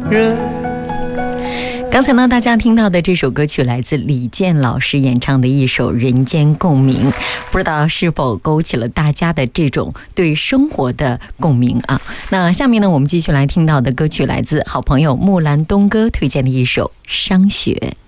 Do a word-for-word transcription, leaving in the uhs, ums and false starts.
人。 刚才呢，大家听到的这首歌曲来自李健老师演唱的一首《人间共鸣》，不知道是否勾起了大家的这种对生活的共鸣啊？那下面呢，我们继续来听到的歌曲来自好朋友木兰东哥推荐的一首《伤雪》。